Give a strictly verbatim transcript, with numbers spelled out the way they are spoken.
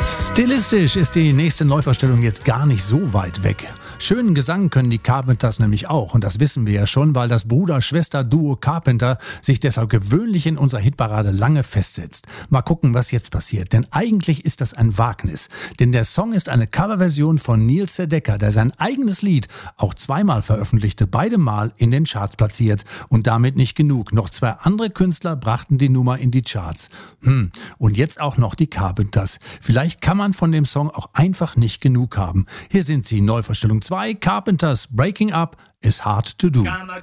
Stilistisch ist die nächste Neuvorstellung jetzt gar nicht so weit weg. Schönen Gesang können die Carpenters nämlich auch. Und das wissen wir ja schon, weil das Bruder-Schwester-Duo Carpenter sich deshalb gewöhnlich in unserer Hitparade lange festsetzt. Mal gucken, was jetzt passiert. Denn eigentlich ist das ein Wagnis. Denn der Song ist eine Coverversion von Neil Sedaka, der sein eigenes Lied auch zweimal veröffentlichte, beide Mal in den Charts platziert. Und damit nicht genug. Noch zwei andere Künstler brachten die Nummer in die Charts. Hm. Und jetzt auch noch die Carpenters. Vielleicht kann man von dem Song auch einfach nicht genug haben. Hier sind sie, Neuvorstellung zwei, Carpenters, Breaking Up is Hard to Do.